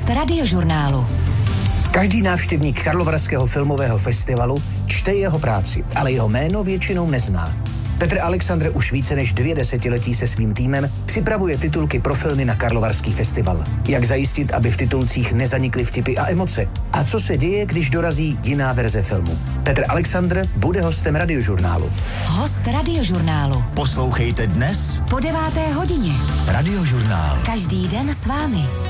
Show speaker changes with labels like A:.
A: Host Radiožurnálu.
B: Každý návštěvník Karlovarského filmového festivalu čte jeho práci, ale jeho jméno většinou nezná. Petr Alexandr už více než 2 desetiletí se svým týmem připravuje titulky pro filmy na Karlovarský festival. Jak zajistit, aby v titulcích nezanikly vtipy a emoce? A co se děje, když dorazí jiná verze filmu? Petr Alexandr bude hostem Radiožurnálu.
A: Host Radiožurnálu.
C: Poslouchejte dnes
A: Po 9. hodině.
C: Radiožurnál.
A: Každý den s vámi.